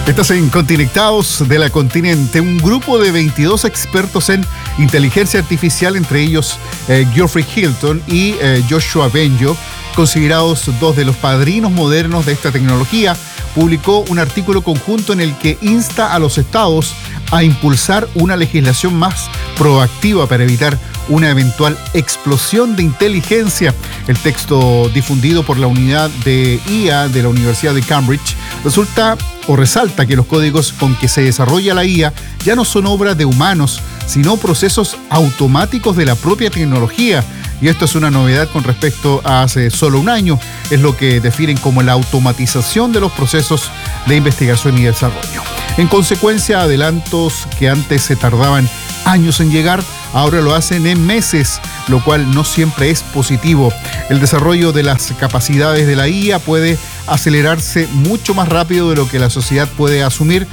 Estás en Conectados de la Continente, un grupo de 22 expertos en inteligencia artificial, entre ellos Geoffrey Hinton y Joshua Bengio, considerados dos de los padrinos modernos de esta tecnología, publicó un artículo conjunto en el que insta a los estados a impulsar una legislación más proactiva para evitar una eventual explosión de inteligencia. El texto difundido por la unidad de IA de la Universidad de Cambridge resalta que los códigos con que se desarrolla la IA ya no son obras de humanos, sino procesos automáticos de la propia tecnología. Y esto es una novedad con respecto a hace solo un año. Es lo que definen como la automatización de los procesos de investigación y desarrollo. En consecuencia, adelantos que antes se tardaban años en llegar, ahora lo hacen en meses, lo cual no siempre es positivo. El desarrollo de las capacidades de la IA puede acelerarse mucho más rápido de lo que la sociedad puede asumir